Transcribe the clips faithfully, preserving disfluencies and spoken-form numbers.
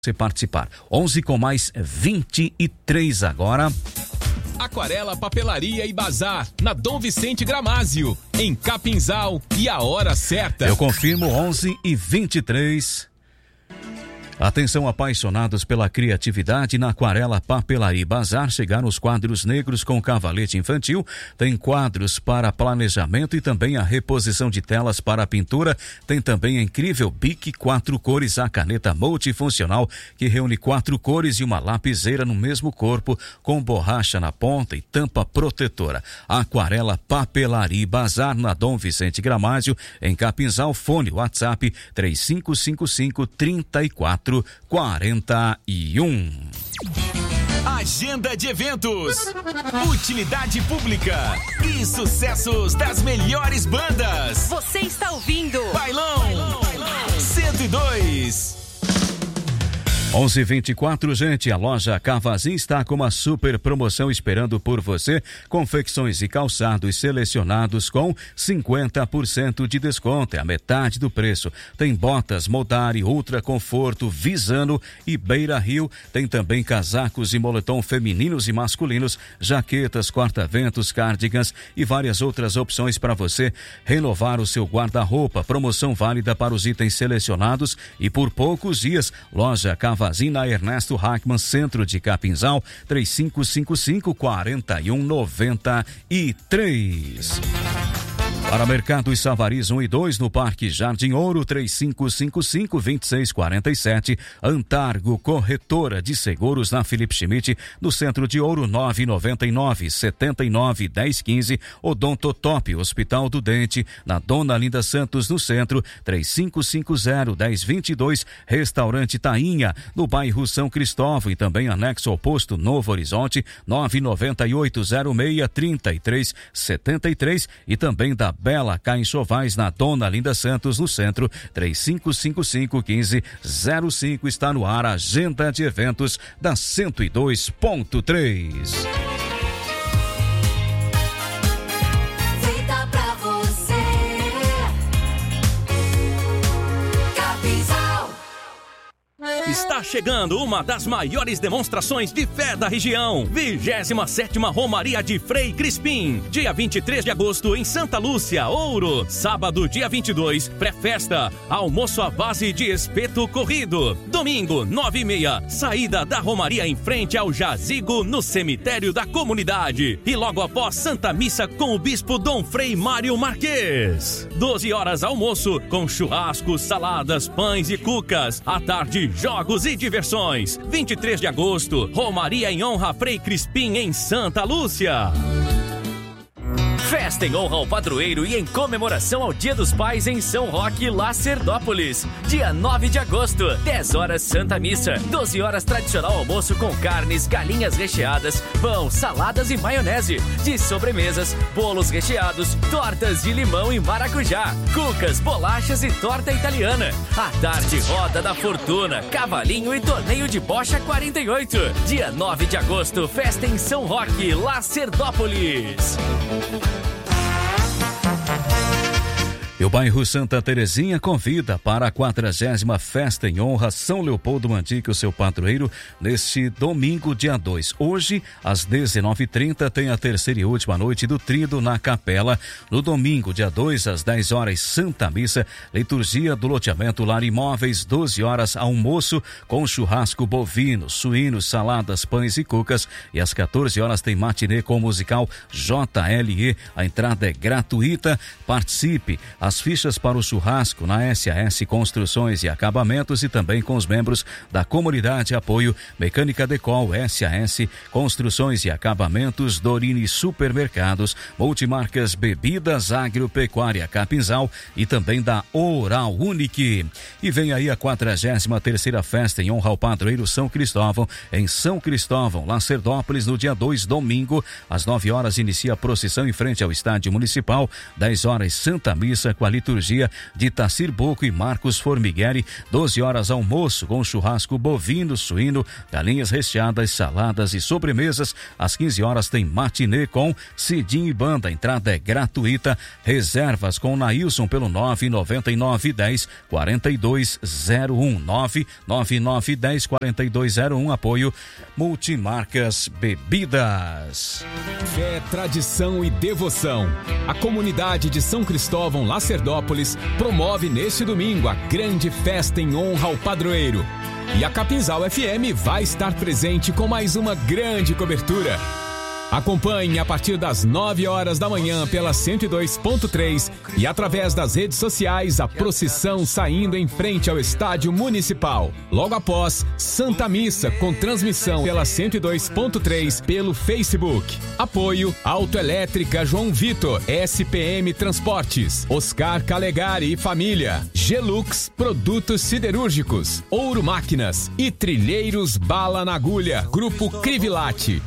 você participar. onze com mais vinte e três agora. Aquarela, Papelaria e Bazar, na Dom Vicente Gramásio, em Capinzal, e a hora certa. Eu confirmo, onze e vinte e três. Atenção, apaixonados pela criatividade, na Aquarela, Papelaria e Bazar chegaram os quadros negros com cavalete infantil, tem quadros para planejamento e também a reposição de telas para a pintura, tem também a incrível Bic quatro cores, a caneta multifuncional que reúne quatro cores e uma lapiseira no mesmo corpo com borracha na ponta e tampa protetora. Aquarela, Papelaria e Bazar na Dom Vicente Gramásio, em Capinzal. Fone WhatsApp três cinco cinco cinco, três quatro quarenta e um. Agenda de eventos, utilidade pública e sucessos das melhores bandas. Você está ouvindo Bailão, Bailão. cento e dois. onze e vinte e quatro, gente, a loja Cavazin está com uma super promoção esperando por você. Confecções e calçados selecionados com cinquenta por cento de desconto, é a metade do preço. Tem botas Modari, Ultra Conforto, Visano e Beira Rio. Tem também casacos e moletom femininos e masculinos, jaquetas, corta-ventos, cardigans e várias outras opções para você renovar o seu guarda-roupa. Promoção válida para os itens selecionados e por poucos dias. Loja Cavazin na Ernesto Hackman, centro de Capinzal, três cinco cinco cinco, quatro um nove três. Para Mercado e Savariz um e dois no Parque Jardim Ouro, três cinco cinco cinco, dois seis quatro sete. Antargo Corretora de Seguros na Felipe Schmidt, no centro de Ouro, nove nove nove, sete nove, um zero um cinco. Odontotop, Hospital do Dente, na Dona Linda Santos, no centro, três cinco cinco zero, um zero dois dois. Restaurante Tainha, no bairro São Cristóvão e também anexo ao posto Novo Horizonte, nove nove oito, zero seis, três três sete três. E também da Bela Cá Enxovais, na Dona Linda Santos, no centro, três cinco cinco cinco, um cinco zero cinco. Está no ar a agenda de eventos da cento e dois ponto três. Feita pra você, Capinzal. Está chegando uma das maiores demonstrações de fé da região. vigésima sétima Romaria de Frei Crispim. Dia vinte e três de agosto em Santa Lúcia, Ouro. Sábado, dia vinte e dois, pré-festa. Almoço à base de espeto corrido. Domingo, nove e meia, saída da Romaria em frente ao jazigo no cemitério da comunidade. E logo após Santa Missa com o Bispo Dom Frei Mário Marques. doze horas almoço com churrasco, saladas, pães e cucas. À tarde, jogos e diversões. vinte e três de agosto, Romaria em honra a Frei Crispim em Santa Lúcia. Festa em honra ao padroeiro e em comemoração ao Dia dos Pais em São Roque, Lacerdópolis. Dia nove de agosto, dez horas Santa Missa, doze horas tradicional almoço com carnes, galinhas recheadas, pão, saladas e maionese. De sobremesas, bolos recheados, tortas de limão e maracujá, cucas, bolachas e torta italiana. À tarde, roda da fortuna, cavalinho e torneio de bocha quarenta e oito. Dia nove de agosto, festa em São Roque, Lacerdópolis. E o bairro Santa Terezinha convida para a quadragésima festa em honra São Leopoldo Mandique, o seu padroeiro, neste domingo, dia dois. Hoje, às dezenove e trinta, tem a terceira e última noite do Tríduo na Capela. No domingo, dia dois, às dez horas, Santa Missa, liturgia do loteamento Lar Imóveis, doze horas, almoço com churrasco bovino, suínos, saladas, pães e cucas. E às quatorze horas tem matinê com o musical J L E. A entrada é gratuita. Participe. As fichas para o churrasco na S A S Construções e Acabamentos e também com os membros da comunidade apoio Mecânica Decol, S A S Construções e Acabamentos, Dorini Supermercados, Multimarcas Bebidas, Agropecuária Capinzal e também da Oral Unique. E vem aí a quadragésima terceira festa em honra ao padroeiro São Cristóvão, em São Cristóvão, Lacerdópolis, no dia dois, domingo, às nove horas inicia a procissão em frente ao estádio municipal, dez horas Santa Missa com a liturgia de Tacir Boco e Marcos Formigueri. doze horas almoço com churrasco bovino, suíno, galinhas recheadas, saladas e sobremesas. Às quinze horas tem matinê com Cidinho e banda. A entrada é gratuita. Reservas com Nailson pelo nove nove nove um zero quatro dois zero um. nove nove nove um zero quatro dois zero um. Apoio Multimarcas Bebidas. Fé, tradição e devoção. A comunidade de São Cristóvão Lacerdópolis promove neste domingo a grande festa em honra ao padroeiro. E a Capinzal F M vai estar presente com mais uma grande cobertura. Acompanhe a partir das nove horas da manhã pela cento e dois ponto três e através das redes sociais a procissão saindo em frente ao Estádio Municipal. Logo após, Santa Missa com transmissão pela cento e dois ponto três pelo Facebook. Apoio Autoelétrica João Vitor, S P M Transportes, Oscar Calegari e Família, Gelux Produtos Siderúrgicos, Ouro Máquinas e Trilheiros Bala na Agulha. Grupo Crivilate.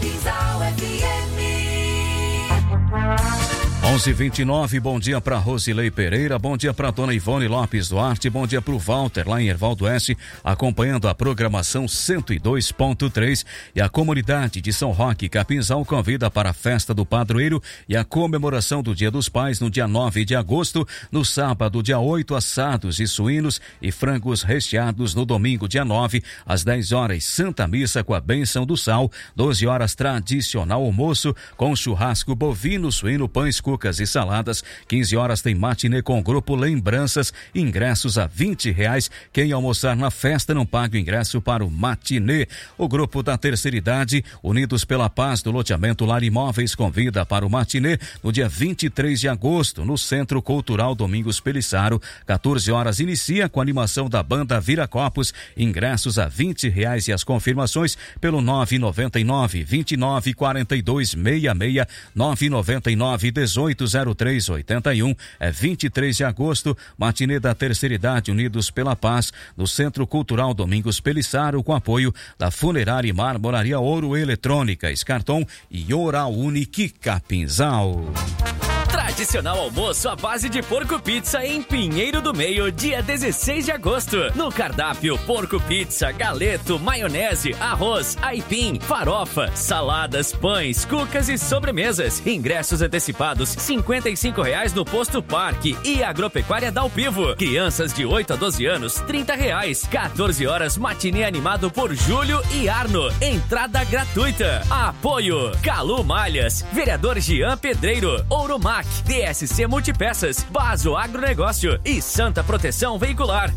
onze e vinte e nove, bom dia para Rosilei Pereira, bom dia para dona Ivone Lopes Duarte, bom dia para o Walter lá em Ervaldo Oeste, acompanhando a programação cento e dois ponto três. E a comunidade de São Roque Capinzal convida para a festa do padroeiro e a comemoração do Dia dos Pais no dia nove de agosto, no sábado dia oito, assados e suínos e frangos recheados. No domingo dia nove, às dez horas, Santa Missa com a bênção do sal. doze horas, tradicional almoço com churrasco bovino, suíno, pães, cucas e saladas. quinze horas tem matinê com o grupo Lembranças, ingressos a vinte reais. Quem almoçar na festa não paga o ingresso para o matinê. O grupo da terceira idade, Unidos pela Paz do loteamento Lar Imóveis, convida para o matinê no dia vinte e três de agosto, no Centro Cultural Domingos Pelissaro. quatorze horas inicia com a animação da banda Viracopos, ingressos a vinte reais e as confirmações pelo nove nove nove, vinte e nove, quarenta e dois, sessenta e seis, nove nove nove, dezoito zero três oitenta e um. É vinte e três de agosto, matinê da terceira idade, Unidos pela Paz, no Centro Cultural Domingos Pelissaro, com apoio da Funerária e Marmoraria Ouro Eletrônica, Scarton e Oral Unique Capinzal. Tradicional almoço à base de porco pizza em Pinheiro do Meio, dia dezesseis de agosto. No cardápio, porco pizza, galeto, maionese, arroz, aipim, farofa, saladas, pães, cucas e sobremesas. Ingressos antecipados cinquenta e cinco reais no Posto Parque e Agropecuária Dalpivo. Crianças de oito a doze anos, trinta reais. quatorze horas, matinê animado por Júlio e Arno. Entrada gratuita. Apoio Calu Malhas, Vereador Jean Pedreiro, Ouromac, D S C Multipeças, Baso Agronegócio e Santa Proteção Veicular.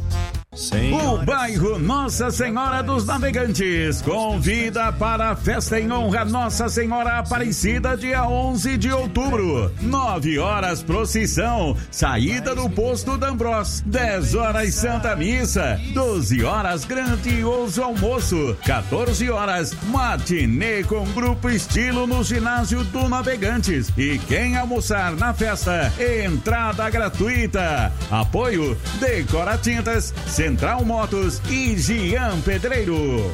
O bairro Nossa Senhora dos Navegantes convida para a festa em honra Nossa Senhora Aparecida, dia onze de outubro. nove horas, procissão, saída do posto D'Ambros. dez horas, Santa Missa. doze horas, grandioso almoço. quatorze horas, matinê com grupo Estilo no ginásio do Navegantes. E quem almoçar na festa, entrada gratuita. Apoio Decora Tintas, Central Motos e Jean Pedreiro.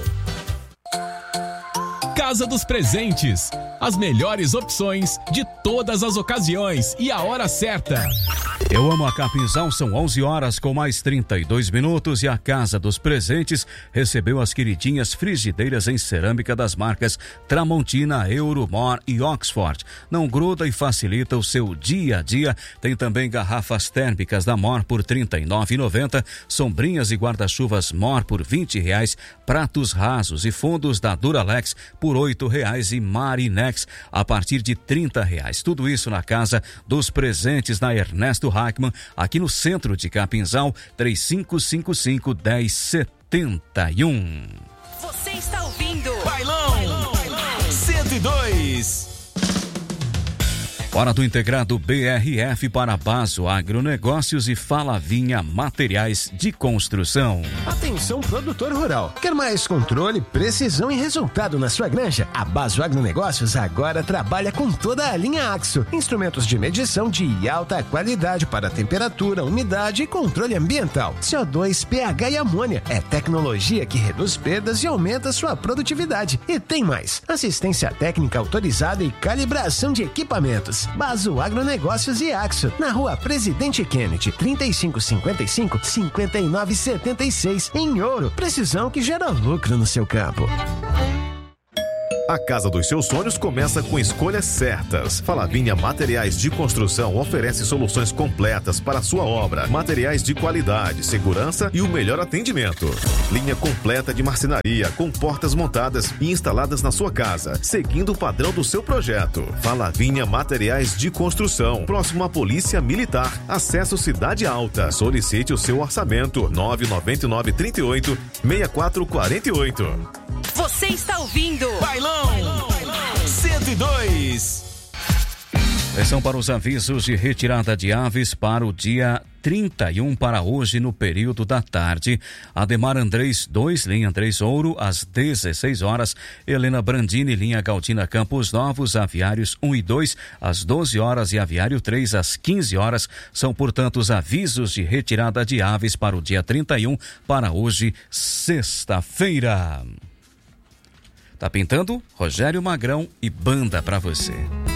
Casa dos Presentes, as melhores opções de todas as ocasiões e a hora certa. Eu amo a Capinzal, são onze horas com mais trinta e dois minutos e a Casa dos Presentes recebeu as queridinhas frigideiras em cerâmica das marcas Tramontina, Euromor e Oxford. Não gruda e facilita o seu dia a dia. Tem também garrafas térmicas da Mor por trinta e nove reais e noventa centavos, sombrinhas e guarda-chuvas Mor por vinte reais, pratos rasos e fundos da Duralex por oito reais e Marinex a partir de trinta reais. Tudo isso na Casa dos Presentes, na Ernesto Hackman, aqui no centro de Capinzal, três cinco cinco cinco, um zero sete um. Você está ouvindo Bailão, Bailão, cento e dois. Hora do integrado B R F para Baso Agronegócios e Falavinha Materiais de Construção. Atenção, produtor rural. Quer mais controle, precisão e resultado na sua granja? A Baso Agronegócios agora trabalha com toda a linha Axo. Instrumentos de medição de alta qualidade para temperatura, umidade e controle ambiental. C O dois, pH e amônia. É tecnologia que reduz perdas e aumenta sua produtividade. E tem mais. Assistência técnica autorizada e calibração de equipamentos. Lages. Baso Agronegócios e Axo, na rua Presidente Kennedy, trinta e cinco cinquenta e cinco, cinquenta e nove setenta e seis, em Ouro. Precisão que gera lucro no seu campo. A casa dos seus sonhos começa com escolhas certas. Falavinha Materiais de Construção oferece soluções completas para a sua obra. Materiais de qualidade, segurança e o melhor atendimento. Linha completa de marcenaria com portas montadas e instaladas na sua casa, seguindo o padrão do seu projeto. Falavinha Materiais de Construção, próximo à Polícia Militar. Acesso Cidade Alta. Solicite o seu orçamento. nove nove nove, três oito, seis quatro quatro oito. Você está ouvindo Bailão, cento e dois. Atenção para os avisos de retirada de aves para o dia trinta e um, para hoje, no período da tarde. Ademar Andrés dois, linha Andrés Ouro, às dezesseis horas. Helena Brandini, linha Galdina Campos Novos, aviários um e dois, às doze horas, e aviário três, às quinze horas. São, portanto, os avisos de retirada de aves para o dia trinta e um, para hoje, sexta-feira. Tá pintando? Rogério Magrão e banda pra você.